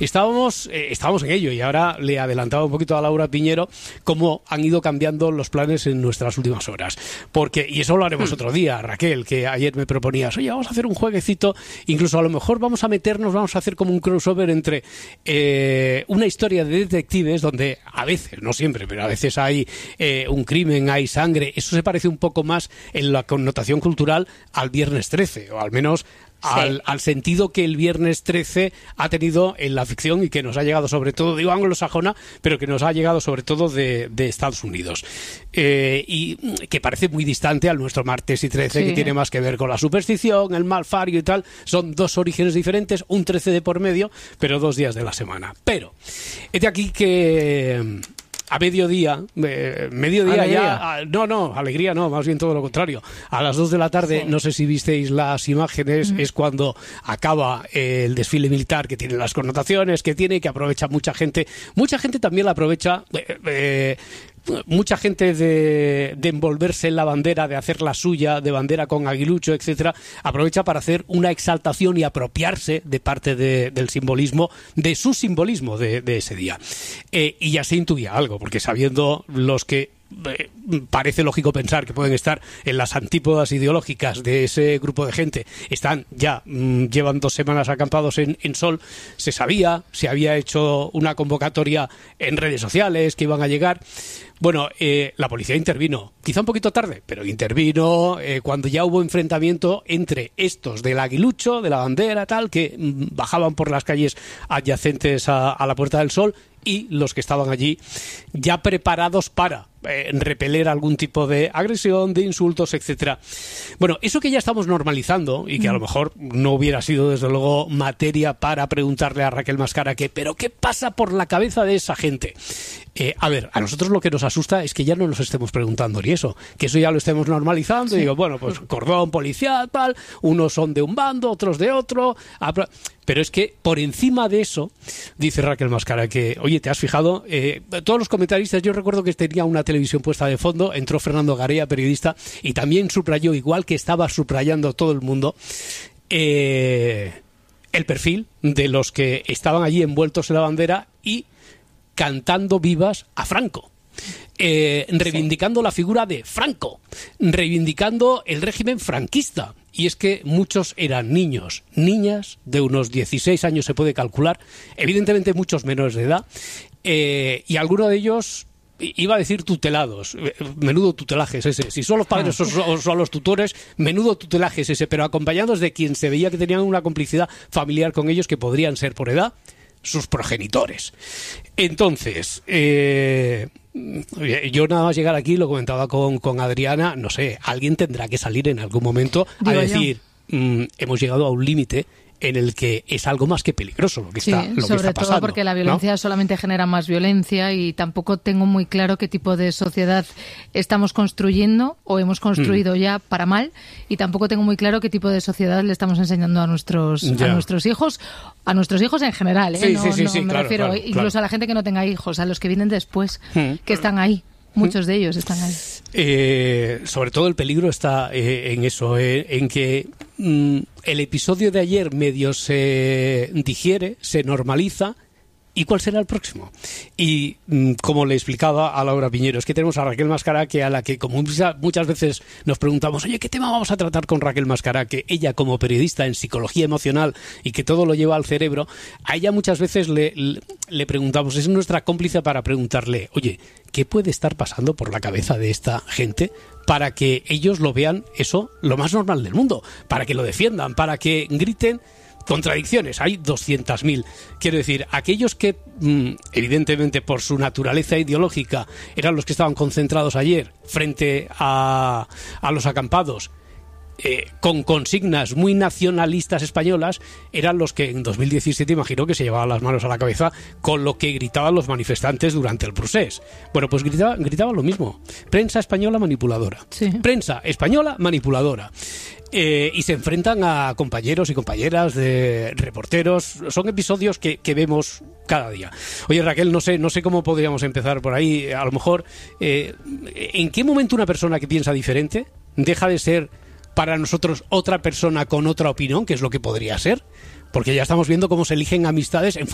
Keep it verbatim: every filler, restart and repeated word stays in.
estábamos, eh, estábamos en ello y ahora le adelantaba un poquito a Laura Piñero cómo han ido cambiando los planes en nuestras últimas horas. Porque, y eso lo haremos otro día, Raquel, que ayer me proponías, oye, vamos a hacer un jueguecito, incluso a lo mejor vamos a meternos, vamos a hacer como un crossover entre eh, una historia de detectives donde a veces, no siempre, pero a veces hay eh, un crimen, hay sangre. Eso se parece un poco más en la connotación cultural al Viernes trece, o al menos Al, sí. al sentido que el Viernes trece ha tenido en la ficción y que nos ha llegado sobre todo, digo anglosajona, pero que nos ha llegado sobre todo de, de Estados Unidos. Eh, y que parece muy distante al nuestro Martes y trece, sí. que tiene más que ver con la superstición, el malfario y tal. Son dos orígenes diferentes, un trece de por medio, pero dos días de la semana. Pero, es de aquí que... A mediodía, eh, mediodía ¿Alegría? ya, a, no, no, alegría no, más bien todo lo contrario. A las dos de la tarde, sí. no sé si visteis las imágenes, mm. es cuando acaba eh, el desfile militar, que tiene las connotaciones que tiene, que aprovecha mucha gente. Mucha gente también la aprovecha... Eh, eh, mucha gente de, de envolverse en la bandera, de hacer la suya, de bandera con aguilucho, etcétera, aprovecha para hacer una exaltación y apropiarse de parte de, del simbolismo, de su simbolismo de, de ese día. Eh, y ya se intuía algo, porque sabiendo los que Eh, parece lógico pensar que pueden estar en las antípodas ideológicas de ese grupo de gente, están ya, mmm, llevan dos semanas acampados en, en Sol, se sabía, se había hecho una convocatoria en redes sociales que iban a llegar. Bueno, eh, la policía intervino, quizá un poquito tarde, pero intervino eh, cuando ya hubo enfrentamiento entre estos del aguilucho, de la bandera, tal, que mmm, bajaban por las calles adyacentes a, a la Puerta del Sol, y los que estaban allí ya preparados para eh, repeler algún tipo de agresión, de insultos, etcétera. Bueno, eso que ya estamos normalizando y que a lo mejor no hubiera sido desde luego materia para preguntarle a Raquel Mascaraque, pero ¿qué pasa por la cabeza de esa gente? Eh, a ver, a nosotros lo que nos asusta es que ya no nos estemos preguntando ni eso, que eso ya lo estemos normalizando, sí. y digo, bueno, pues cordón policial, tal, unos son de un bando, otros de otro, pero es que por encima de eso, dice Raquel Mascaraque, oye, ¿te has fijado? Eh, todos los comentaristas, yo recuerdo que tenía una televisión puesta de fondo, entró Fernando Garea, periodista, y también subrayó, igual que estaba subrayando todo el mundo, eh, el perfil de los que estaban allí envueltos en la bandera y cantando vivas a Franco. Eh, reivindicando sí. la figura de Franco, reivindicando el régimen franquista. Y es que muchos eran niños, niñas de unos dieciséis años se puede calcular, evidentemente muchos menores de edad, eh, y algunos de ellos, iba a decir tutelados, menudo tutelaje es ese, si son los padres o son los tutores, menudo tutelaje es ese, pero acompañados de quien se veía que tenían una complicidad familiar con ellos, que podrían ser por edad sus progenitores. Entonces, eh, yo nada más llegar aquí, lo comentaba con, con Adriana, no sé, alguien tendrá que salir en algún momento a Digo decir, mmm, hemos llegado a un límite en el que es algo más que peligroso lo que sí, está, lo sobre que está pasando. Todo porque la violencia, ¿no?, solamente genera más violencia, y tampoco tengo muy claro qué tipo de sociedad estamos construyendo o hemos construido mm. ya para mal, y tampoco tengo muy claro qué tipo de sociedad le estamos enseñando a nuestros ya. a nuestros hijos, a nuestros hijos en general, ¿eh? Sí, no, sí, sí, no sí, me claro, refiero claro, incluso claro. a la gente que no tenga hijos, a los que vienen después, mm. que están ahí. Muchos de ellos están ahí. Eh, sobre todo el peligro está eh, en eso, eh, en que mm, el episodio de ayer medio se digiere, se normaliza. ¿Y cuál será el próximo? Y mm, como le explicaba a Laura Piñero, es que tenemos a Raquel Mascaraque, a la que como muchas veces nos preguntamos, oye, ¿qué tema vamos a tratar con Raquel Mascaraque? Ella, como periodista en psicología emocional y que todo lo lleva al cerebro, a ella muchas veces le, le, le preguntamos, es nuestra cómplice para preguntarle, oye, ¿qué puede estar pasando por la cabeza de esta gente para que ellos lo vean eso lo más normal del mundo? Para que lo defiendan, para que griten. Contradicciones, hay doscientas mil. Quiero decir, aquellos que, mmm, evidentemente por su naturaleza ideológica, eran los que estaban concentrados ayer frente a, a los acampados, eh, con consignas muy nacionalistas españolas, eran los que en dos mil diecisiete imagino que se llevaban las manos a la cabeza con lo que gritaban los manifestantes durante el procés. Bueno, pues gritaban, gritaban lo mismo. Prensa española manipuladora. Sí. Prensa española manipuladora. Eh, y se enfrentan a compañeros y compañeras de reporteros. Son episodios que, que vemos cada día. Oye, Raquel, no sé, no sé cómo podríamos empezar por ahí. A lo mejor, eh, ¿en qué momento una persona que piensa diferente deja de ser para nosotros otra persona con otra opinión, que es lo que podría ser? Porque ya estamos viendo cómo se eligen amistades en